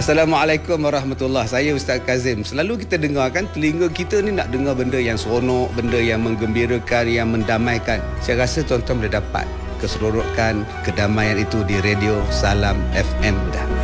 Assalamualaikum warahmatullahi. Saya Ustaz Kazim. Selalu kita dengar kan, telinga kita ni nak dengar benda yang seronok, benda yang menggembirakan, yang mendamaikan. Saya rasa tuan-tuan boleh dapat keseronokan, kedamaian itu di Radio Salam FM dah.